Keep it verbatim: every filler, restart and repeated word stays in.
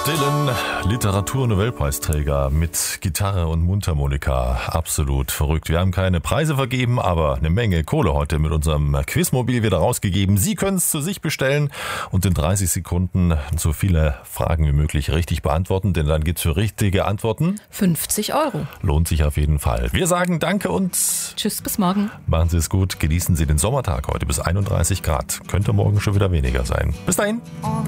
Dylan, Literatur-Nobelpreisträger mit Gitarre und Mundharmonika. Absolut verrückt. Wir haben keine Preise vergeben, aber eine Menge Kohle heute mit unserem Quizmobil wieder rausgegeben. Sie können es zu sich bestellen und in dreißig Sekunden so viele Fragen wie möglich richtig beantworten, denn dann gibt's für richtige Antworten fünfzig Euro. Lohnt sich auf jeden Fall. Wir sagen Danke und Tschüss, bis morgen. Machen Sie es gut. Genießen Sie den Sommertag heute bis einunddreißig Grad. Könnte morgen schon wieder weniger sein. Bis dahin.